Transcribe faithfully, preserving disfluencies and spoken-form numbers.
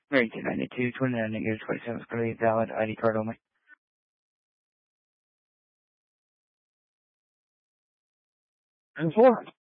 nineteen ninety-two, twenty-nine negative twenty-seven is going to be valid I D card only. And four.